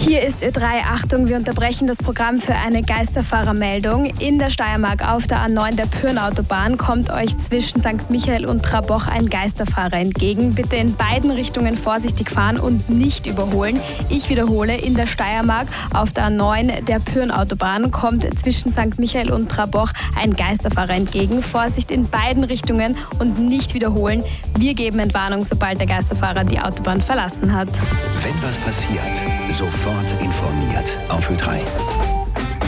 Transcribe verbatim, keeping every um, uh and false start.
Hier ist Ö drei. Achtung, wir unterbrechen das Programm für eine Geisterfahrermeldung. In der Steiermark auf der A neun der Pyrnautobahn kommt euch zwischen Sankt Michael und Traboch ein Geisterfahrer entgegen. Bitte in beiden Richtungen vorsichtig fahren und nicht überholen. Ich wiederhole, in der Steiermark auf der A neun der Pyrnautobahn kommt zwischen Sankt Michael und Traboch ein Geisterfahrer entgegen. Vorsicht in beiden Richtungen und nicht wiederholen. Wir geben Entwarnung, sobald der Geisterfahrer die Autobahn verlassen hat. Wenn was passiert, sofort informiert auf Ö drei.